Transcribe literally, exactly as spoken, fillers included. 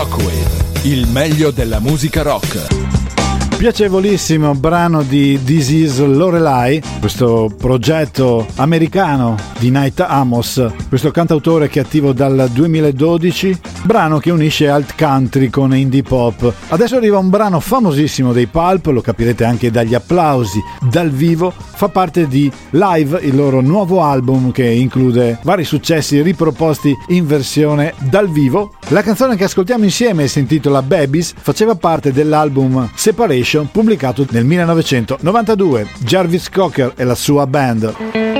Rockwave, il meglio della musica rock. Piacevolissimo brano di This Is Lorelei, questo progetto americano di Night Amos, questo cantautore che è attivo dal duemiladodici, brano che unisce alt country con indie pop. Adesso arriva un brano famosissimo dei Pulp, lo capirete anche dagli applausi dal vivo, fa parte di Live, il loro nuovo album che include vari successi riproposti in versione dal vivo. La canzone che ascoltiamo insieme si intitola Babies, faceva parte dell'album Separation pubblicato nel millenovecentonovantadue. Jarvis Cocker e la sua band.